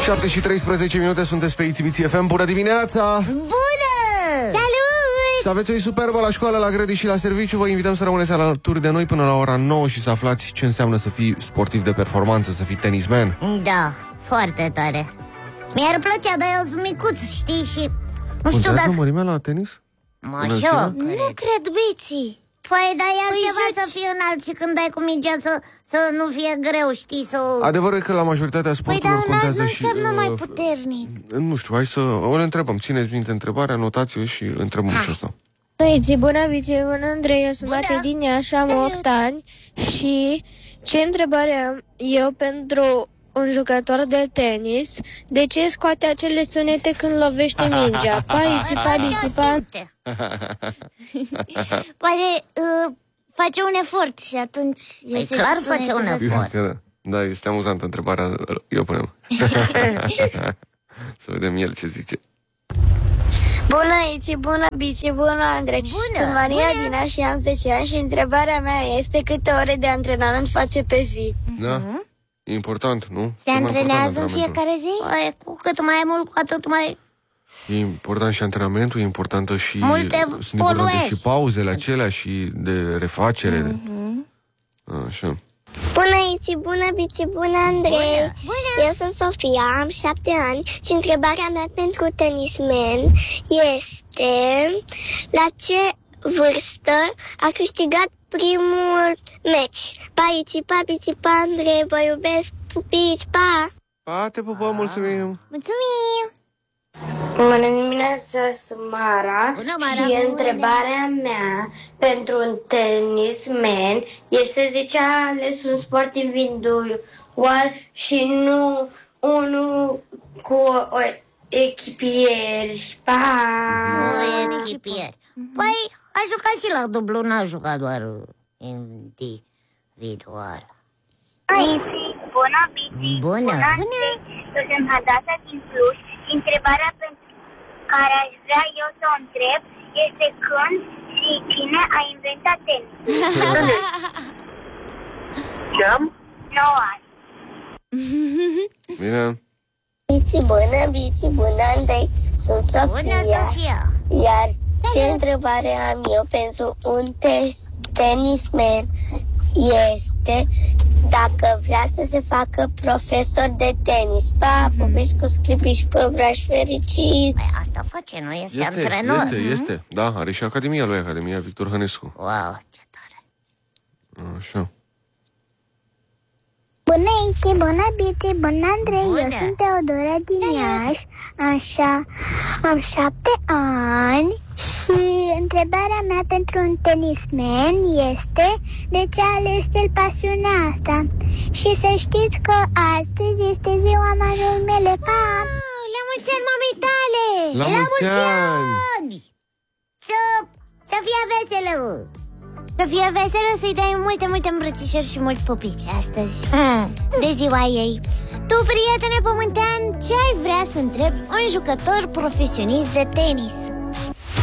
7 și 13 minute, sunteți pe ITV FM. Bună dimineața! Bună! Salut! Să aveți o zi superbă la școală, la grădiniță și la serviciu. Vă invităm să rămâneți alături de noi până la ora 9 și să aflați ce înseamnă să fii sportiv de performanță, să fii tenisman. Da, foarte tare. Mi-ar plăcea, dar eu sunt micuț, știi, și nu știu Contează dacă... mărimea la tenis? Așa, Nu cred, Biții. Păi, dar e altceva să fie înalt și când dai cu mingea să nu fie greu, știi, să... Adevărul e că la majoritatea Păi, sporturilor dar contează nu și... înseamnă mai puternic. Nu știu, hai să o întrebăm. Țineți minte întrebarea, notați-o și întrebăm și asta. Bună, Viție, bună, Andrei, eu sunt Matei din Iași, am 8 ani și ce întrebare am eu pentru un jucător de tenis? De ce scoate acele sunete când lovește mingea? Poate face un efort și atunci... Păi clar face un efort. Da, este amuzantă întrebarea, eu punem. Să vedem el ce zice. Bună, Iți, bună, Biție, bună, Andrei. Bună, Sunt Maria bună. din Iași și am 10 ani și întrebarea mea este câte ore de antrenament face pe zi? Da? E important, nu? Se Cel mai important antrenează în antrenamentul. fiecare zi? Păi, cu cât mai mult, cu atât mai... E important și antrenamentul, e importantă și... Multe sunt importante poluezi. și pauzele acelea și de refacere. Așa. Bună, Iți, bună, Biție, bună, Andrei. Bună. Eu sunt Sofia, am 7 ani și întrebarea mea pentru tenismen este la ce vârstă a câștigat primul meci? Pa, Iți, pa, Biție, pa, Andrei, vă iubesc, pupici, pa! Pa, te pupăm, mulțumim! Mulțumim! Bună dimineața, sunt Mara. Bună, Mara, și bună. întrebarea mea pentru un tenisman este de ce a ales un sport individual și nu unul cu o echipieri. Pa! Nu e echipier. Păi, a jucat și la dublu, n-a jucat doar individual. Bună, Bici. Bună. Andrei. Eu sunt Hadasa din Cluj. Întrebarea pentru care aș vrea eu să o întreb este când și cine a inventat tenis. Ce am? 9 ani. Bine? Bici, bună, Andrei. Sunt Sofia. Bună, Sofia. Iar ce întrebare am eu pentru un tenisman este dacă vrea să se facă profesor de tenis. Pa, pupici cu sclipici pe obraș fericit. Păi asta face, nu este antrenor. Este. Da, are și Academia lui, Academia Victor Hănescu. Wow, ce tare. Așa. Bună, Iți, bună, Biții, bună, Andrei. Bună. Eu sunt Teodora din Iași, așa, am 7 ani și întrebarea mea pentru un tenisman este de ce a ales el pasiunea asta. Și să știți că astăzi este ziua mamei mele. Pa! La mulți ani, mamei tale! La mulți ani! Să fie veselă! Să fie veselă, să-i dai multe îmbrățișări și mulți pupici astăzi de ziua ei. Tu, prietene pământean, ce ai vrea să întrebi un jucător profesionist de tenis?